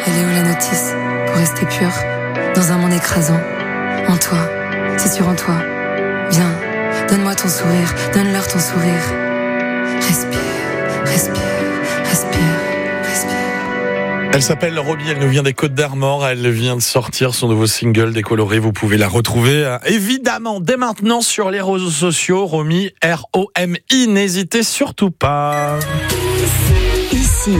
Elle est où la notice pour rester pure dans un monde écrasant? En toi, c'est sûr en toi. Viens, donne-moi ton sourire, donne-leur ton sourire. Respire, respire, respire, respire. Elle s'appelle Romy, elle nous vient des Côtes-d'Armor, elle vient de sortir son nouveau single Décoloré, vous pouvez la retrouver évidemment dès maintenant sur les réseaux sociaux, Romy, R-O-M-I, n'hésitez surtout pas. Ici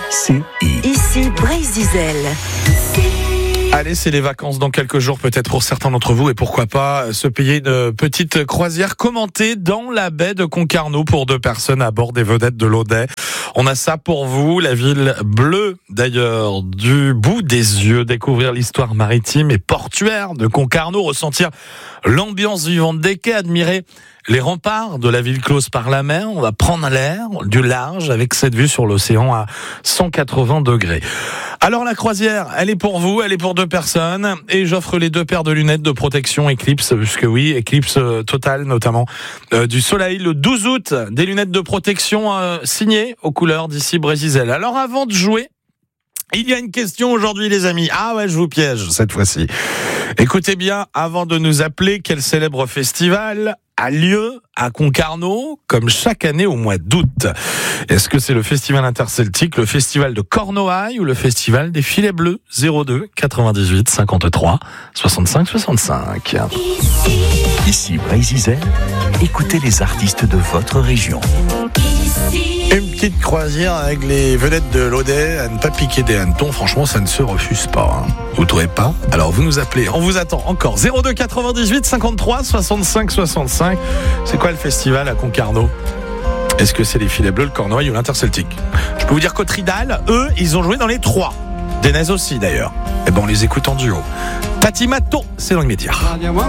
Brésil. Allez, c'est les vacances dans quelques jours, peut-être pour certains d'entre vous, et pourquoi pas se payer une petite croisière commentée dans la baie de Concarneau pour 2 personnes à bord des vedettes de l'Audet. On a ça pour vous, la ville bleue d'ailleurs, du bout des yeux, découvrir l'histoire maritime et portuaire de Concarneau, ressentir l'ambiance vivante des quais, admirer les remparts de la ville close par la mer. On va prendre l'air du large avec cette vue sur l'océan à 180 degrés. Alors la croisière, elle est pour vous, elle est pour 2 personnes et j'offre les 2 paires de lunettes de protection Eclipse, puisque oui, Eclipse totale notamment du soleil le 12 août, des lunettes de protection signées aux couleurs d'Ici Brésil. Alors avant de jouer, il y a une question aujourd'hui les amis. Ah ouais, je vous piège cette fois-ci. Écoutez bien, avant de nous appeler, quel célèbre festival a lieu à Concarneau, comme chaque année au mois d'août? Est-ce que c'est le festival interceltique, le festival de Cornouailles ou le festival des filets bleus? 02 98 53 65 65. Ici Brésil, écoutez les artistes de votre région. Une petite croisière avec les vedettes de l'Audet à ne pas piquer des hannetons, franchement ça ne se refuse pas. Hein. Vous trouvez pas? Alors vous nous appelez, on vous attend encore. 02 98 53 65 65. C'est quoi le festival à Concarneau? Est-ce que c'est les filets bleus, le Cornouailles ou l'Interceltique? Je peux vous dire qu'au Tridal, eux, ils ont joué dans les 3. Des Nez aussi d'ailleurs. Eh ben on les écoute en duo. Patimato, c'est dans le métier.